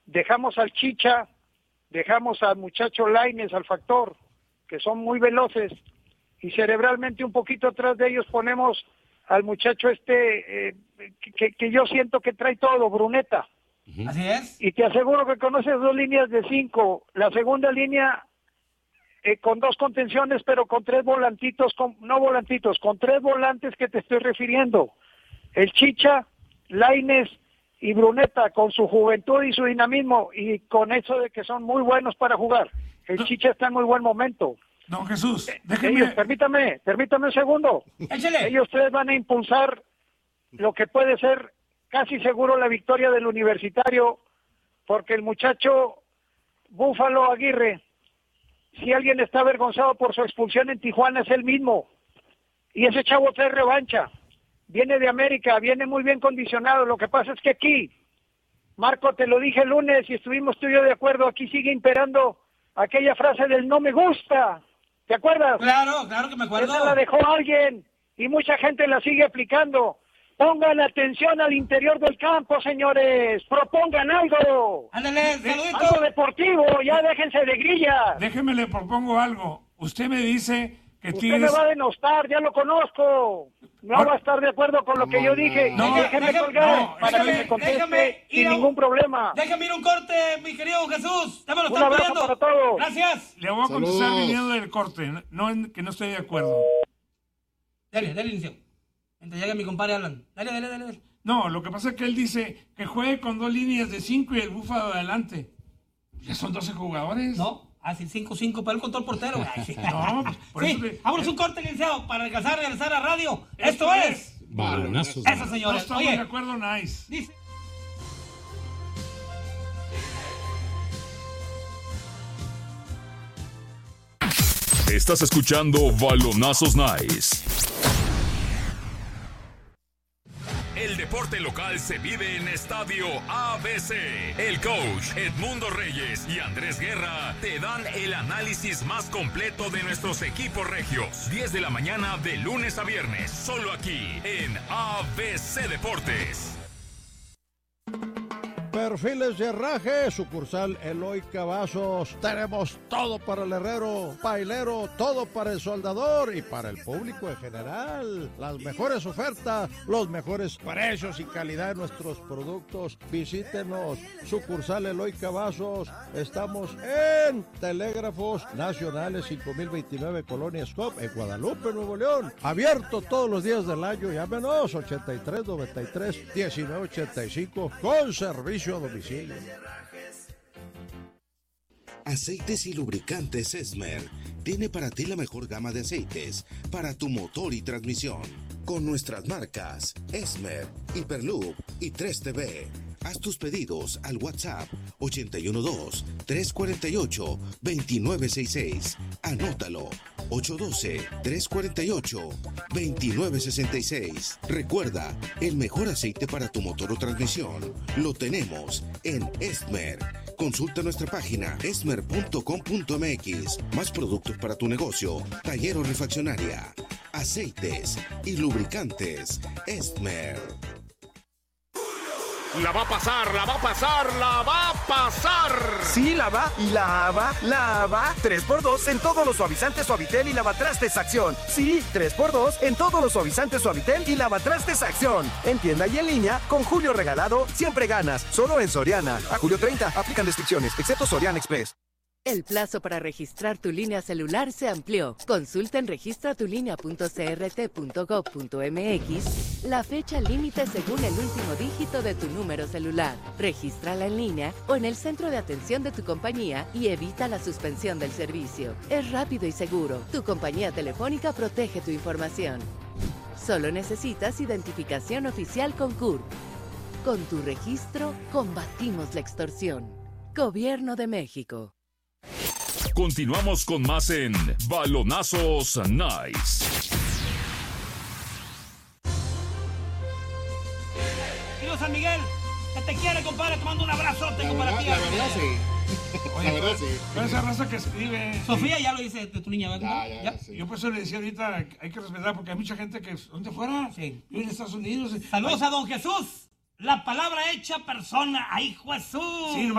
dejamos al Chicha, dejamos al muchacho Lainez, al Factor, que son muy veloces, y cerebralmente un poquito atrás de ellos ponemos al muchacho que yo siento que trae todo, Bruneta. Así es. Y te aseguro que conoces 2 líneas de 5. La segunda línea con 2 contenciones, pero con 3 volantitos, con 3 volantes que te estoy refiriendo. El Chicha, Lainez y Bruneta, con su juventud y su dinamismo, y con eso de que son muy buenos para jugar. El Chicha está en muy buen momento. Don Jesús, déjeme... Ellos, permítame un segundo. Échale. Ellos 3 van a impulsar lo que puede ser casi seguro la victoria del Universitario, porque el muchacho Búfalo Aguirre, si alguien está avergonzado por su expulsión en Tijuana, es él mismo. Y ese chavo trae revancha. Viene de América, viene muy bien condicionado. Lo que pasa es que aquí, Marco, te lo dije el lunes y estuvimos tú y yo de acuerdo, aquí sigue imperando aquella frase del no me gusta. ¿Te acuerdas? Claro que me acuerdo. Esa la dejó alguien y mucha gente la sigue aplicando. Pongan atención al interior del campo, señores. Propongan algo. Ándale, saludito. Algo deportivo, ya déjense de grilla. Déjeme, le propongo algo. Usted me dice que Usted Tigres... me va a denostar, ya lo conozco. No va a estar de acuerdo con lo que yo dije. No, déjeme colgar no, para que me conteste sin ningún problema. Déjame ir un corte, mi querido Jesús. Ya me lo Un están abrazo pidiendo. para todos. Gracias. Le voy a contestar viniendo del corte, no en que no estoy de acuerdo. Dale inicio. Mientras llegue mi compadre Alan. Dale. No, lo que pasa es que él dice que juegue con 2 líneas de 5 y el Búfalo adelante. Ya son 12 jugadores. No, así 5-5 para el control portero. Ay, sí. No, pues, por sí, eso le... vámonos un corte, licenciado, para regresar a radio. Esto es... Balonazos. Eso, No señores. estamos Oye, de acuerdo, nice. dice... Estás escuchando Balonazos Nice. El deporte local se vive en Estadio ABC. El coach Edmundo Reyes y Andrés Guerra te dan el análisis más completo de nuestros equipos regios. 10 de la mañana de lunes a viernes, solo aquí en ABC Deportes. Perfiles de Herraje, sucursal Eloy Cavazos. Tenemos todo para el herrero, pailero, todo para el soldador y para el público en general. Las mejores ofertas, los mejores precios y calidad de nuestros productos. Visítenos, sucursal Eloy Cavazos. Estamos en Telégrafos Nacionales 5029 Colonia Stop en Guadalupe, Nuevo León. Abierto todos los días del año. Llámenos 8393-1985 con servicio a domicilio. Aceites y lubricantes Esmer tiene para ti la mejor gama de aceites para tu motor y transmisión. Con nuestras marcas Esmer, Hyperloop y 3TV. Haz tus pedidos al WhatsApp 812-348-2966. Anótalo, 812-348-2966. Recuerda, el mejor aceite para tu motor o transmisión lo tenemos en Esmer. Consulta nuestra página esmer.com.mx. Más productos para tu negocio, taller o refaccionaria. Aceites y lubricantes Esmer. La va a pasar, la va a pasar, la va a pasar. Sí, la va, 3x2 en todos los suavizantes Suavitel y lavatrastes Acción. Sí, 3x2 en todos los suavizantes Suavitel y lavatrastes Acción. En tienda y en línea, con Julio regalado, siempre ganas. Solo en Soriana. A julio 30, aplican restricciones, excepto Soriana Express. El plazo para registrar tu línea celular se amplió. Consulta en registratulínea.crt.gov.mx la fecha límite según el último dígito de tu número celular. Regístrala en línea o en el centro de atención de tu compañía y evita la suspensión del servicio. Es rápido y seguro. Tu compañía telefónica protege tu información. Solo necesitas identificación oficial con CURP. Con tu registro, combatimos la extorsión. Gobierno de México. Continuamos con más en Balonazos Nice. Tío San Miguel, que te quiere, compadre, te mando un abrazote, compadre. La verdad sí. La verdad sí. Pero esa raza que escribe... Sofía ya lo dice de tu niña, ¿verdad? Ya, sí. Yo por eso le decía ahorita, hay que respetar, porque hay mucha gente que... ¿Dónde fuera? Sí. Vive en Estados Unidos. Saludos a don Jesús, la palabra hecha persona. ¡Ay, Jesús! Sí,